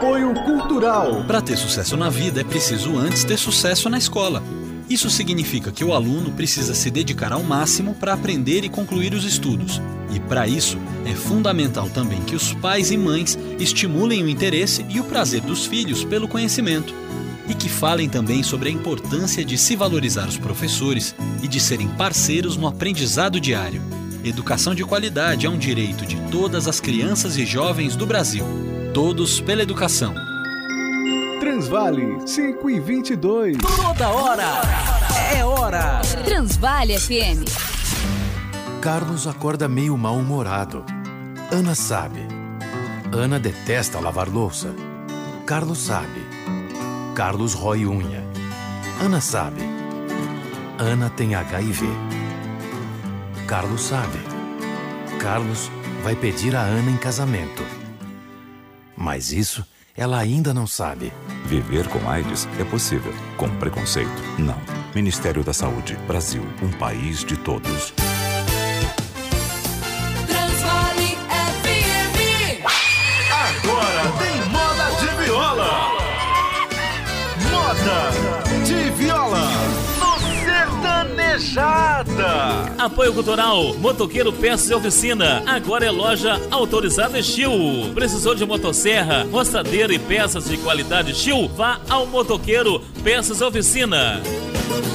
Apoio Cultural. Para ter sucesso na vida é preciso antes ter sucesso na escola. Isso significa que o aluno precisa se dedicar ao máximo para aprender e concluir os estudos. E para isso, é fundamental também que os pais e mães estimulem o interesse e o prazer dos filhos pelo conhecimento. E que falem também sobre a importância de se valorizar os professores e de serem parceiros no aprendizado diário. Educação de qualidade é um direito de todas as crianças e jovens do Brasil. Todos pela educação. Transvale 5h22. Toda hora é hora. Transvale FM. Carlos acorda meio mal-humorado. Ana sabe. Ana detesta lavar louça. Carlos sabe. Carlos rói unha. Ana sabe. Ana tem HIV. Carlos sabe. Carlos vai pedir a Ana em casamento. Mas isso ela ainda não sabe. Viver com AIDS é possível. Com preconceito, não. Ministério da Saúde. Brasil, um país de todos. Transvale FM. Agora tem moda de viola. Moda de viola no Sertanejada. Apoio Cultural, Motoqueiro Peças e Oficina. Agora é loja autorizada Steel. Precisou de motosserra, roçadeira e peças de qualidade Steel? Vá ao Motoqueiro Peças e Oficina.